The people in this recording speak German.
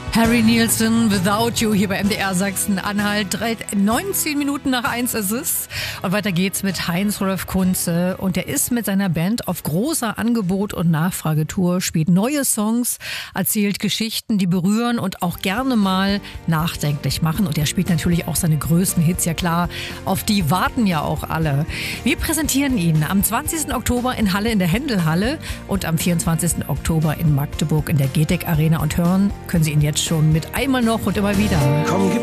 Harry Nilsson, Without You, hier bei MDR Sachsen-Anhalt. 19 Minuten nach 1 ist es. Und weiter geht's mit Heinz-Rolf Kunze. Und er ist mit seiner Band auf großer Angebot- und Nachfragetour, spielt neue Songs, erzählt Geschichten, die berühren und auch gerne mal nachdenklich machen. Und er spielt natürlich auch seine größten Hits, ja klar. Auf die warten ja auch alle. Wir präsentieren ihn am 20. Oktober in Halle in der Händelhalle und am 24. Oktober in Magdeburg in der GEDEC Arena. Und hören können Sie ihn jetzt schon mit Einmal noch und immer wieder. Komm,